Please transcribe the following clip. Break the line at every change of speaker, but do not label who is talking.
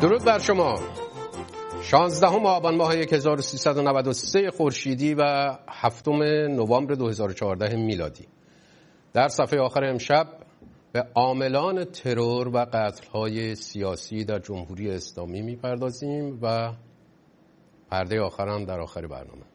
درود بر شما. 16 آبان ماه 1393 خورشیدی و 7 نوامبر 2014 میلادی. در صفحه آخر امشب به عاملان ترور و قتل‌های سیاسی در جمهوری اسلامی میپردازیم و پرده آخر هم در آخر برنامه.